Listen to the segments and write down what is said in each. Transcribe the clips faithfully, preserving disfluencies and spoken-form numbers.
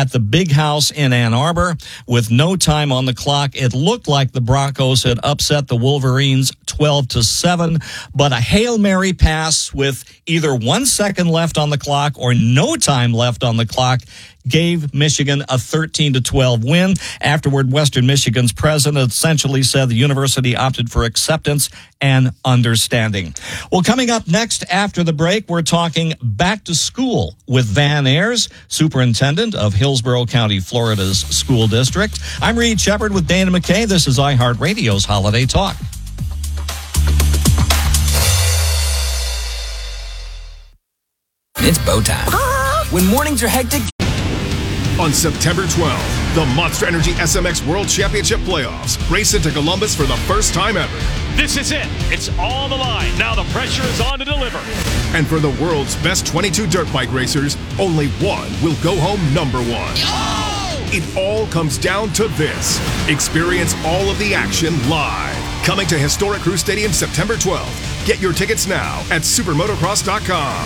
at the Big House in Ann Arbor. With no time on the clock, it looked like the Broncos had upset the Wolverines twelve to seven, but a Hail Mary pass with either one second left on the clock or no time left on the clock gave Michigan a thirteen to twelve win. Afterward, Western Michigan's president essentially said the university opted for acceptance and understanding. Well, coming up next after the break, we're talking back to school with Van Ayers, superintendent of Hillsborough County, Florida's school district. I'm Reed Shepard with Dana McKay. This is iHeartRadio's Holiday Talk. It's bow time. Ah! When mornings are hectic. On September twelfth, the Monster Energy S M X World Championship Playoffs race into Columbus for the first time ever. This is it. It's all the line. Now the pressure is on to deliver. And for the world's best twenty-two dirt bike racers, only one will go home number one. Oh! It all comes down to this. Experience all of the action live. Coming to historic Crew Stadium September twelfth. Get your tickets now at supermotocross dot com.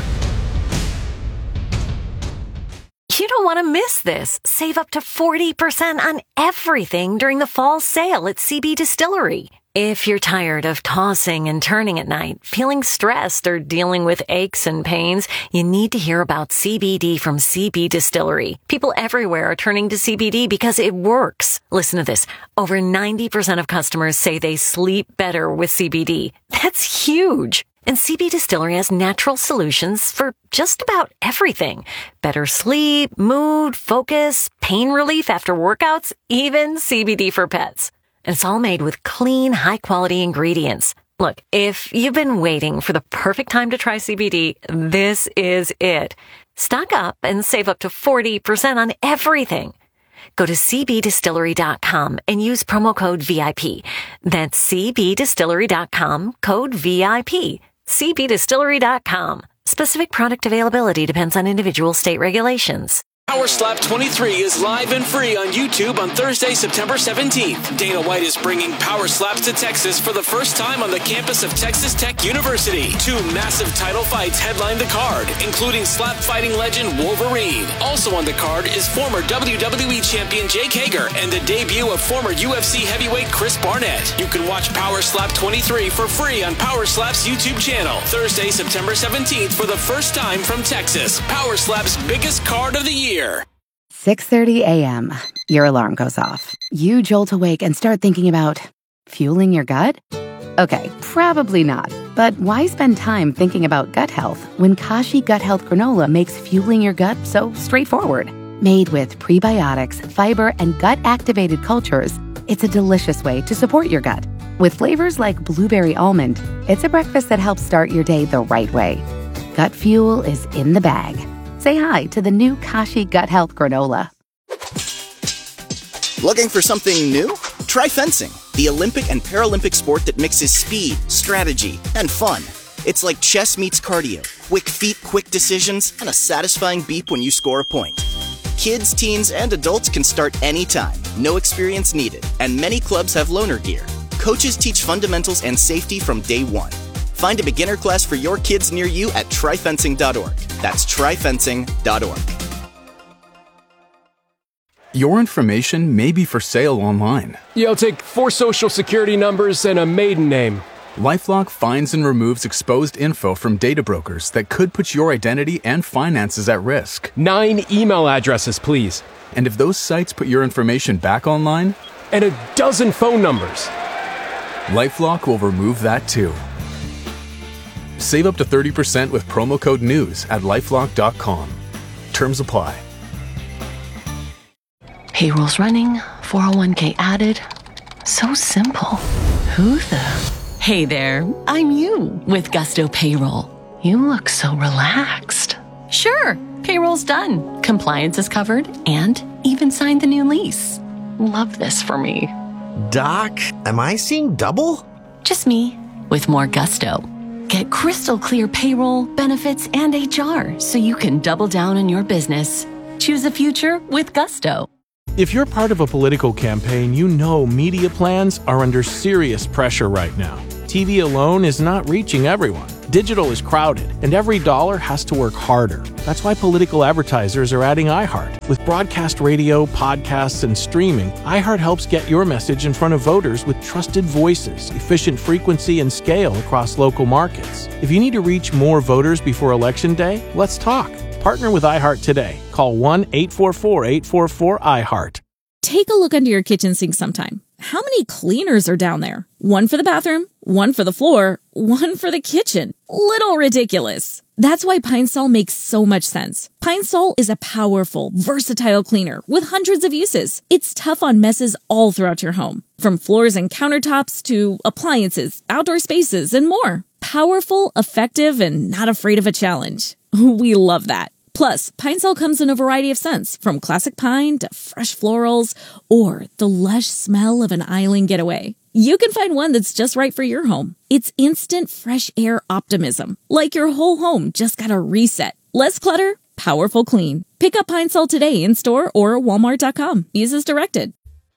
You don't want to miss this. Save up to forty percent on everything during the fall sale at C B Distillery. If you're tired of tossing and turning at night, feeling stressed, or dealing with aches and pains, you need to hear about C B D from C B Distillery. People everywhere are turning to C B D because it works. Listen to this. Over ninety percent of customers say they sleep better with C B D. That's huge. And C B Distillery has natural solutions for just about everything. Better sleep, mood, focus, pain relief after workouts, even C B D for pets. And it's all made with clean, high-quality ingredients. Look, if you've been waiting for the perfect time to try C B D, this is it. Stock up and save up to forty percent on everything. Go to c b distillery dot com and use promo code V I P. That's c b distillery dot com, code V I P. c b distillery dot com. Specific product availability depends on individual state regulations. Power Slap twenty-three is live and free on YouTube on Thursday, September seventeenth. Dana White is bringing Power Slaps to Texas for the first time on the campus of Texas Tech University. Two massive title fights headline the card, including slap fighting legend Wolverine. Also on the card is former W W E champion Jake Hager and the debut of former U F C heavyweight Chris Barnett. You can watch Power Slap twenty-three for free on Power Slap's YouTube channel. Thursday, September seventeenth for the first time from Texas. Power Slap's biggest card of the year. six thirty a.m. Your alarm goes off. You jolt awake and start thinking about fueling your gut? Okay, probably not. But why spend time thinking about gut health when Kashi Gut Health Granola makes fueling your gut so straightforward? Made with prebiotics, fiber, and gut-activated cultures, it's a delicious way to support your gut. With flavors like blueberry almond, it's a breakfast that helps start your day the right way. Gut fuel is in the bag. Say hi to the new Kashi Gut Health Granola. Looking for something new? Try fencing, the Olympic and Paralympic sport that mixes speed, strategy, and fun. It's like chess meets cardio, quick feet, quick decisions, and a satisfying beep when you score a point. Kids, teens, and adults can start anytime, no experience needed, and many clubs have loaner gear. Coaches teach fundamentals and safety from day one. Find a beginner class for your kids near you at try fencing dot org. That's try fencing dot org. Your information may be for sale online. Yeah, I'll take four social security numbers and a maiden name. LifeLock finds and removes exposed info from data brokers that could put your identity and finances at risk. Nine email addresses, please. And if those sites put your information back online? And a dozen phone numbers. LifeLock will remove that too. Save up to thirty percent with promo code NEWS at lifelock dot com. Terms apply. Payroll's running, four oh one k added. So simple. Who the? Hey there, I'm you with Gusto Payroll. You look so relaxed. Sure, payroll's done. Compliance is covered and even signed the new lease. Love this for me. Doc, am I seeing double? Just me with more gusto. Get crystal clear payroll, benefits, and H R so you can double down on your business. Choose a future with Gusto. If you're part of a political campaign, you know media plans are under serious pressure right now. T V alone is not reaching everyone. Digital is crowded, and every dollar has to work harder. That's why political advertisers are adding iHeart. With broadcast radio, podcasts, and streaming, iHeart helps get your message in front of voters with trusted voices, efficient frequency, and scale across local markets. If you need to reach more voters before Election Day, let's talk. Partner with iHeart today. Call one eight four four, eight four four, iHeart. Take a look under your kitchen sink sometime. How many cleaners are down there? One for the bathroom, one for the floor, one for the kitchen. Little ridiculous. That's why Pine Sol makes so much sense. Pine Sol is a powerful, versatile cleaner with hundreds of uses. It's tough on messes all throughout your home, from floors and countertops to appliances, outdoor spaces, and more. Powerful, effective, and not afraid of a challenge. We love that. Plus, Pine Sol comes in a variety of scents, from classic pine to fresh florals, or the lush smell of an island getaway. You can find one that's just right for your home. It's instant fresh air optimism, like your whole home just got a reset. Less clutter, powerful clean. Pick up Pine Sol today in store or walmart dot com. Use as directed.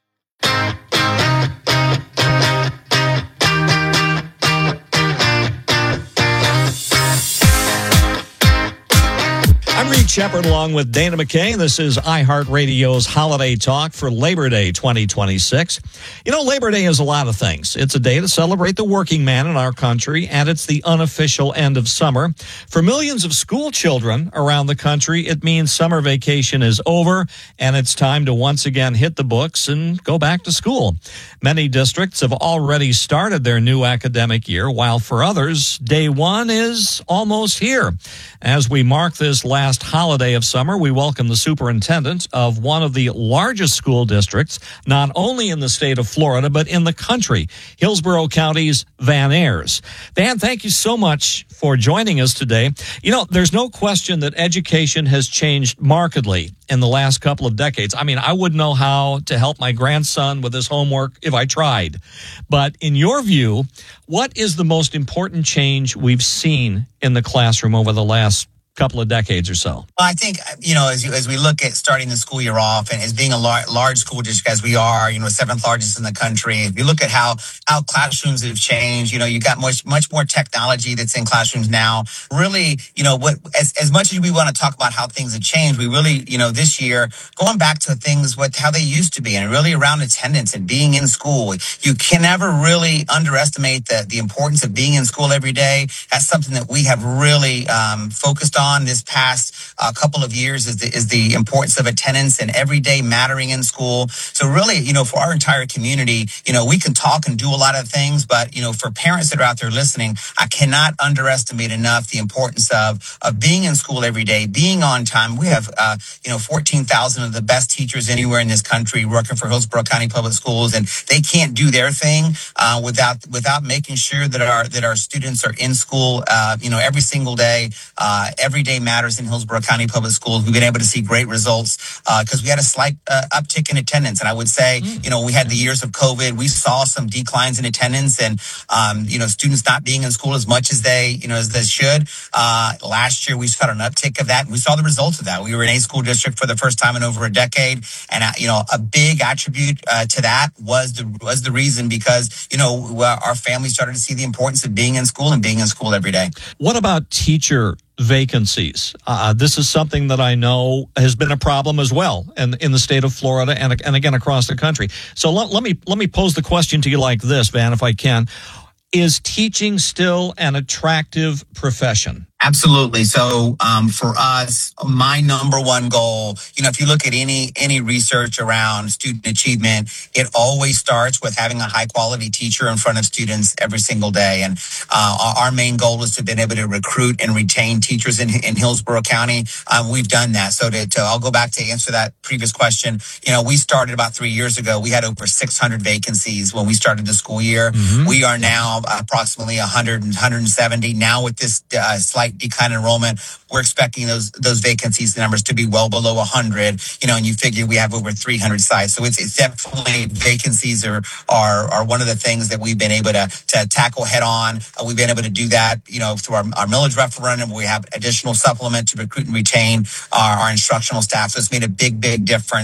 I'm Reed Shepard along with Dana McKay. This is iHeartRadio's Holiday Talk for Labor Day twenty twenty-six. You know, Labor Day is a lot of things. It's a day to celebrate the working man in our country, and it's the unofficial end of summer. For millions of school children around the country, it means summer vacation is over, and it's time to once again hit the books and go back to school. Many districts have already started their new academic year, while for others, day one is almost here. As we mark this last holiday of summer, we welcome the superintendent of one of the largest school districts, not only in the state of Florida, but in the country, Hillsborough County's Van Ayers. Van, thank you so much for joining us today. You know, there's no question that education has changed markedly in the last couple of decades. I mean, I wouldn't know how to help my grandson with his homework if I tried. But in your view, what is the most important change we've seen in the classroom over the last couple of decades or so? Well, I think, you know, as you, as we look at starting the school year off, and as being a lar- large school district as we are, you know, seventh largest in the country, if you look at how, how classrooms have changed, you know, you got much, much more technology that's in classrooms now. Really, you know, what, as, as much as we want to talk about how things have changed, we really, you know, this year, going back to things, what, how they used to be, and really around attendance and being in school. You can never really underestimate the, the importance of being in school every day. That's something that we have really, um, focused on on this past uh, couple of years is the, is the importance of attendance and every day mattering in school. So really, you know, for our entire community, you know, we can talk and do a lot of things, but, you know, for parents that are out there listening, I cannot underestimate enough the importance of, of being in school every day, being on time. We have, uh, you know, fourteen thousand of the best teachers anywhere in this country working for Hillsborough County Public Schools, and they can't do their thing uh, without without making sure that our that our students are in school, uh, you know, every single day, uh, every Every day matters in Hillsborough County Public Schools. We've been able to see great results because uh, we had a slight uh, uptick in attendance. And I would say, mm. you know, we had the years of COVID. We saw some declines in attendance and, um, you know, students not being in school as much as they, you know, as they should. Uh, last year, we saw an uptick of that. We saw the results of that. We were in a school district for the first time in over a decade. And, uh, you know, a big attribute uh, to that was the was the reason because, you know, our family started to see the importance of being in school and being in school every day. What about teacher vacancies? Uh, this is something that I know has been a problem as well in, in the state of Florida and, and again across the country. So let, let me let me pose the question to you like this, Van, if I can. Is teaching still an attractive profession? Absolutely. So um, for us, my number one goal, you know, if you look at any any research around student achievement, it always starts with having a high quality teacher in front of students every single day. And uh, our main goal is to be able to recruit and retain teachers in, in Hillsborough County. Um, we've done that. So to, to, I'll go back to answer that previous question. You know, we started about three years ago. We had over six hundred vacancies when we started the school year. Mm-hmm. We are now approximately one hundred and one hundred seventy. Now with this uh, slight decline in enrollment, we're expecting those those vacancies numbers to be well below one hundred. You know, and you figure we have over three hundred sites, so it's, it's definitely vacancies are are are one of the things that we've been able to to tackle head on. Uh, we've been able to do that, you know, through our, our millage referendum. We have additional supplement to recruit and retain our, our instructional staff. So it's made a big, big difference.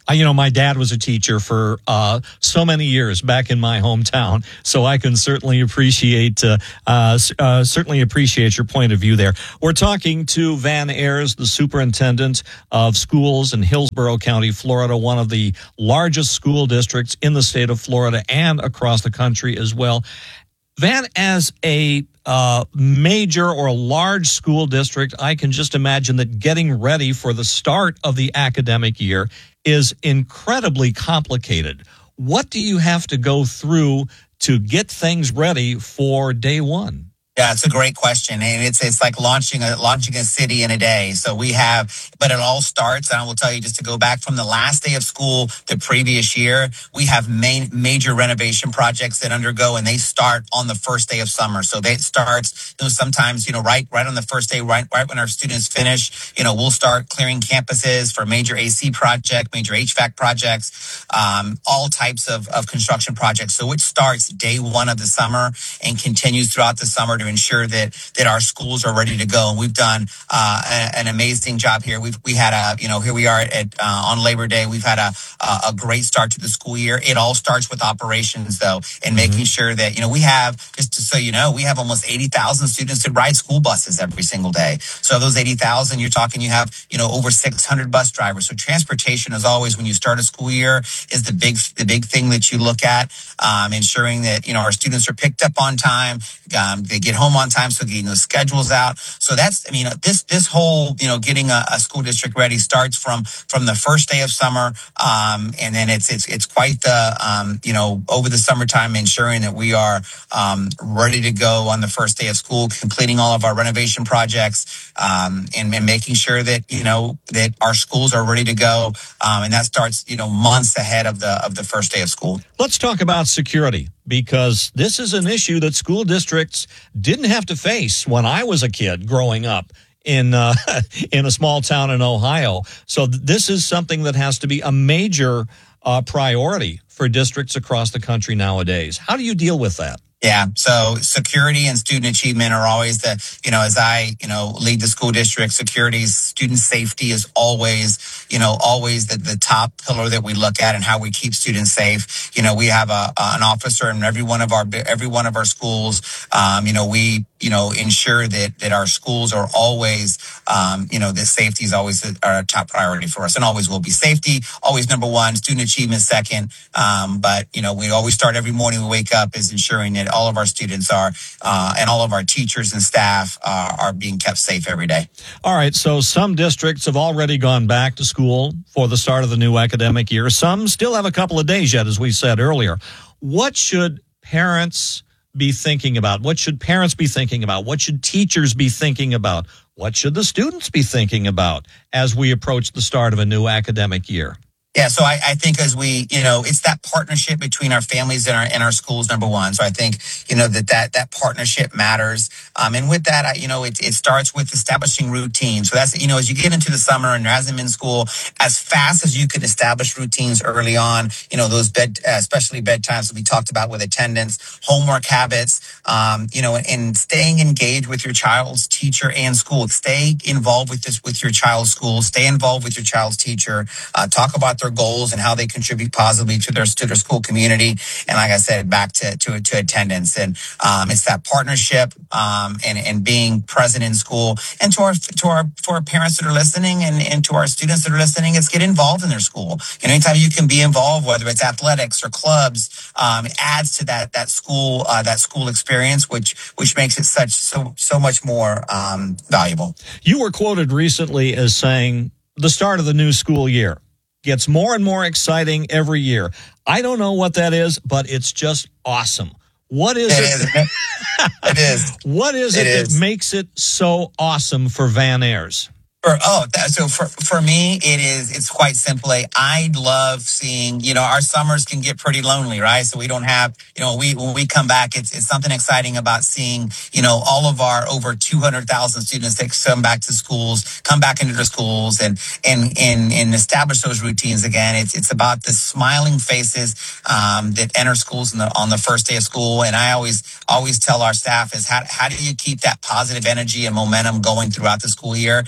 Uh, you know, my dad was a teacher for uh, so many years back in my hometown, so I can certainly appreciate uh, uh, uh, certainly appreciate your point of view there. We're talking to Van Ayers, the superintendent of schools in Hillsborough County, Florida, one of the largest school districts in the state of Florida and across the country as well. Van, as a uh, major or large school district, I can just imagine that getting ready for the start of the academic year is incredibly complicated. What do you have to go through to get things ready for day one? Yeah, it's a great question, and it's it's like launching a launching a city in a day. So we have, but it all starts, and I will tell you, just to go back from the last day of school the previous year, we have main major renovation projects that undergo, and they start on the first day of summer. So they starts, you know, sometimes, you know, right right on the first day, right right when our students finish, you know, we'll start clearing campuses for major A C project, major H V A C projects, um, all types of of construction projects. So it starts day one of the summer and continues throughout the summer to ensure that that our schools are ready to go. And we've done uh, a, an amazing job here. We've we had a you know here we are at uh, on Labor Day. We've had a a great start to the school year. It all starts with operations though, and making mm-hmm. sure that you know we have, just so you know, we have almost eighty thousand students that ride school buses every single day. So those eighty thousand, you're talking you have you know over six hundred bus drivers. So transportation, as always, when you start a school year, is the big the big thing that you look at, um, ensuring that you know our students are picked up on time, um, they get home on time, so getting those schedules out. So that's, I mean, this this whole, you know, getting a, a school district ready starts from from the first day of summer, um, and then it's it's it's quite the, um, you know, over the summertime, ensuring that we are um, ready to go on the first day of school, completing all of our renovation projects, um, and, and making sure that you know that our schools are ready to go, um, and that starts you know months ahead of the of the first day of school. Let's talk about security, because this is an issue that school districts didn't have to face when I was a kid growing up in uh, in a small town in Ohio. So th- this is something that has to be a major uh, priority for districts across the country nowadays. How do you deal with that? Yeah. So security and student achievement are always the, you know, as I, you know, lead the school district, security, student safety is always, you know, always the, the top pillar that we look at and how we keep students safe. You know, we have a, an officer in every one of our, every one of our schools. Um, you know, we, you know, ensure that, that our schools are always, um, you know, that safety is always a, a top priority for us, and always will be. Safety, always number one, student achievement second. Um, but, you know, we always start every morning we wake up is ensuring that all of our students are, uh, and all of our teachers and staff uh, are being kept safe every day. All right. So some districts have already gone back to school for the start of the new academic year. Some still have a couple of days yet, as we said earlier. What should parents be thinking about? What should parents be thinking about? What should teachers be thinking about? What should the students be thinking about as we approach the start of a new academic year? Yeah, so I, I think as we, you know, it's that partnership between our families and our and our schools, number one. So I think, you know, that that, that partnership matters. Um, and with that, I, you know, it, it starts with establishing routines. So that's, you know, as you get into the summer and you're in school, as fast as you can establish routines early on, you know, those bed, uh, especially bedtimes that we talked about with attendance, homework habits, um, you know, and staying engaged with your child's teacher and school. Stay involved with this, with your child's school. Stay involved with your child's teacher. Uh, talk about their goals and how they contribute positively to their to their school community, and like I said, back to to, to attendance. And um, it's that partnership um, and and being present in school. And to our to our to our parents that are listening, and, and to our students that are listening, it's get involved in their school. And anytime you can be involved, whether it's athletics or clubs, um, it adds to that that school uh, that school experience, which which makes it such so so much more um, valuable. You were quoted recently as saying the start of the new school year gets more and more exciting every year. I don't know what that is, but it's just awesome. What is it? It is. It is. What is it, it is. that makes it so awesome for Van Ayers? For, oh, that, so for, for me, it is, it's quite simply, I love seeing, you know, our summers can get pretty lonely, right? So we don't have, you know, we, when we come back, it's, it's something exciting about seeing, you know, all of our over two hundred thousand students that come back to schools, come back into their schools and, and, and, and establish those routines again. It's, it's about the smiling faces, um, that enter schools in the, on the first day of school. And I always, always tell our staff is how, how do you keep that positive energy and momentum going throughout the school year? Because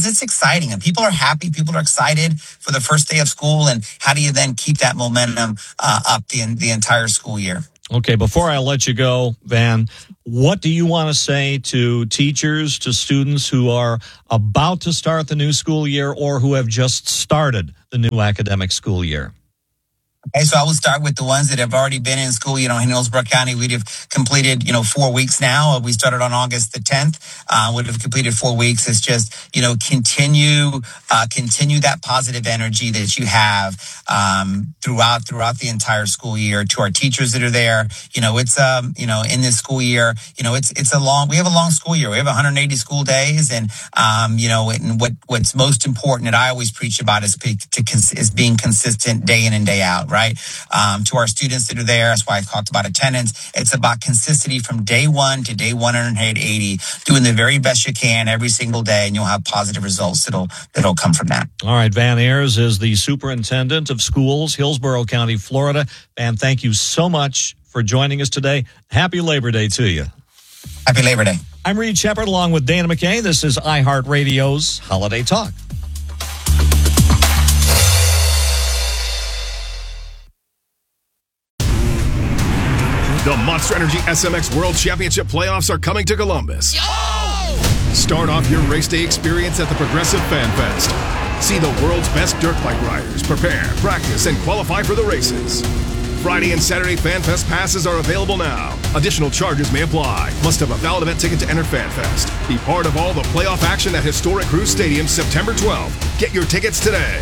it's exciting and people are happy. People are excited for the first day of school. And how do you then keep that momentum uh, up the, the entire school year? Okay, before I let you go, Van, what do you want to say to teachers, to students who are about to start the new school year or who have just started the new academic school year? Okay, so I will start with the ones that have already been in school. You know, in Hillsborough County, we'd have completed, you know, four weeks now. We started on August the tenth. Uh, would have completed four weeks. It's just, you know, continue, uh, continue that positive energy that you have um, throughout throughout the entire school year. To our teachers that are there, you know, it's um, you know, in this school year, you know, it's it's a long. We have a long school year. We have one hundred eighty school days, and um, you know, and what what's most important that I always preach about is to is being consistent day in and day out. Right. Um, to our students that are there, that's why I talked about attendance. It's about consistency from day one to day one hundred eighty, doing the very best you can every single day, and you'll have positive results that'll that'll come from that. All right, Van Ayers is the superintendent of schools, Hillsborough County, Florida. Van, thank you so much for joining us today. Happy Labor Day to you. Happy Labor Day. I'm Reed Shepard along with Dana McKay. This is iHeartRadio's Holiday Talk. The Monster Energy S M X World Championship playoffs are coming to Columbus. Yo! Start off your race day experience at the Progressive Fan Fest. See the world's best dirt bike riders prepare, practice, and qualify for the races. Friday and Saturday Fan Fest passes are available now. Additional charges may apply. Must have a valid event ticket to enter Fan Fest. Be part of all the playoff action at Historic Cruise Stadium September twelfth. Get your tickets today.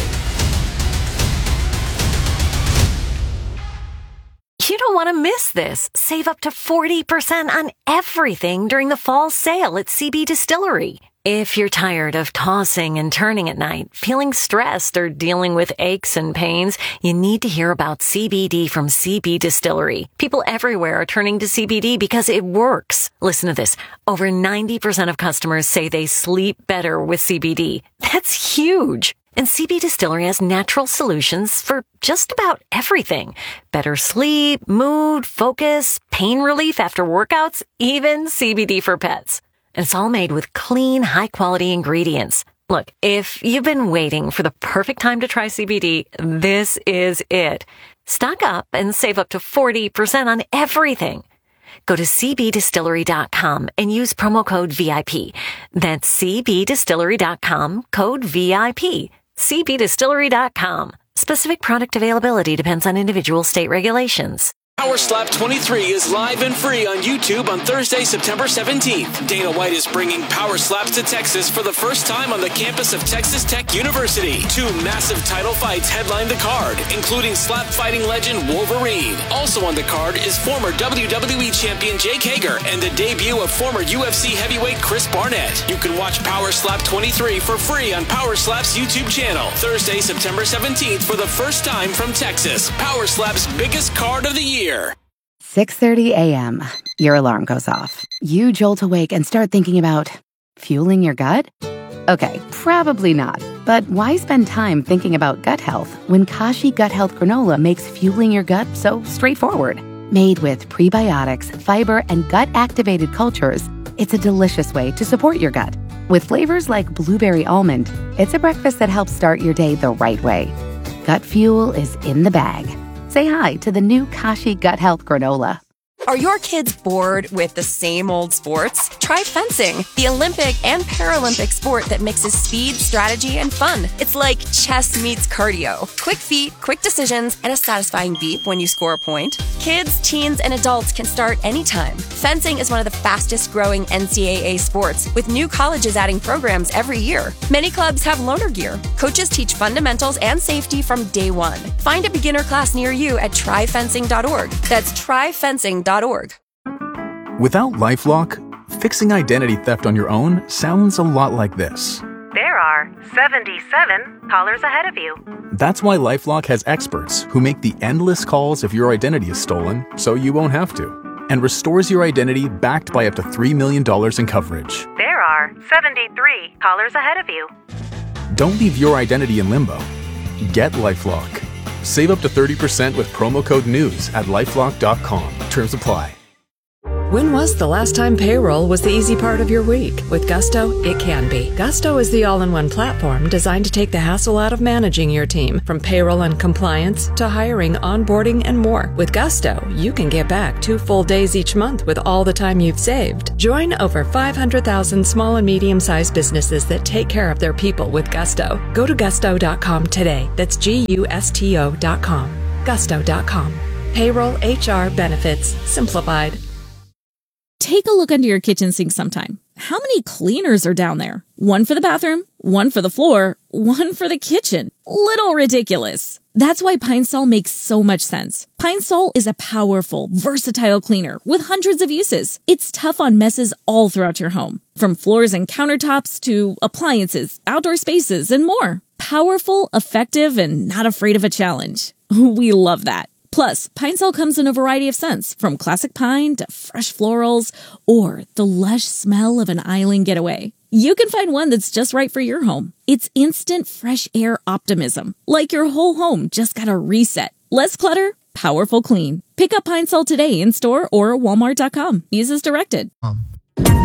You don't want to miss this. Save up to forty percent on everything during the fall sale at C B Distillery. If you're tired of tossing and turning at night, feeling stressed, or dealing with aches and pains, you need to hear about C B D from C B Distillery. People everywhere are turning to C B D because it works. Listen to this. Over ninety percent of customers say they sleep better with C B D. That's huge. And C B Distillery has natural solutions for just about everything. Better sleep, mood, focus, pain relief after workouts, even C B D for pets. And it's all made with clean, high-quality ingredients. Look, if you've been waiting for the perfect time to try C B D, this is it. Stock up and save up to forty percent on everything. Go to c b distillery dot com and use promo code V I P. That's c b distillery dot com, code V I P. c b distillery dot com. Specific product availability depends on individual state regulations. Power Slap twenty-three is live and free on YouTube on Thursday, September seventeenth. Dana White is bringing Power Slaps to Texas for the first time on the campus of Texas Tech University. Two massive title fights headline the card, including slap fighting legend Wolverine. Also on the card is former W W E champion Jake Hager and the debut of former U F C heavyweight Chris Barnett. You can watch Power Slap twenty-three for free on Power Slap's YouTube channel. Thursday, September seventeenth for the first time from Texas. Power Slap's biggest card of the year. six thirty a.m. Your alarm goes off. You jolt awake and start thinking about fueling your gut? Okay, probably not. But why spend time thinking about gut health when Kashi Gut Health Granola makes fueling your gut so straightforward? Made with prebiotics, fiber, and gut-activated cultures, it's a delicious way to support your gut. With flavors like blueberry almond, it's a breakfast that helps start your day the right way. Gut fuel is in the bag. Say hi to the new Kashi Gut Health Granola. Are your kids bored with the same old sports? Try fencing, the Olympic and Paralympic sport that mixes speed, strategy, and fun. It's like chess meets cardio. Quick feet, quick decisions, and a satisfying beep when you score a point. Kids, teens, and adults can start anytime. Fencing is one of the fastest growing N C double A sports, with new colleges adding programs every year. Many clubs have loaner gear. Coaches teach fundamentals and safety from day one. Find a beginner class near you at try fencing dot org. That's try fencing dot org. Without LifeLock, fixing identity theft on your own sounds a lot like this. There are seventy-seven callers ahead of you. That's why LifeLock has experts who make the endless calls if your identity is stolen so you won't have to, and restores your identity backed by up to three million dollars in coverage. There are seventy-three callers ahead of you. Don't leave your identity in limbo. Get LifeLock. Save up to thirty percent with promo code NEWS at lifelock dot com. Terms apply. When was the last time payroll was the easy part of your week? With Gusto, it can be. Gusto is the all-in-one platform designed to take the hassle out of managing your team, from payroll and compliance to hiring, onboarding, and more. With Gusto, you can get back two full days each month with all the time you've saved. Join over five hundred thousand small and medium-sized businesses that take care of their people with Gusto. Go to gusto dot com today. That's G U S T O dot com. gusto dot com. Payroll, H R, benefits, simplified. Take a look under your kitchen sink sometime. How many cleaners are down there? One for the bathroom, one for the floor, one for the kitchen. Little ridiculous. That's why Pine Sol makes so much sense. Pine Sol is a powerful, versatile cleaner with hundreds of uses. It's tough on messes all throughout your home, from floors and countertops to appliances, outdoor spaces, and more. Powerful, effective, and not afraid of a challenge. We love that. Plus, Pine Sol comes in a variety of scents, from classic pine to fresh florals, or the lush smell of an island getaway. You can find one that's just right for your home. It's instant fresh air optimism, like your whole home just got a reset. Less clutter, powerful clean. Pick up Pine Sol today in store or walmart dot com. Use as directed.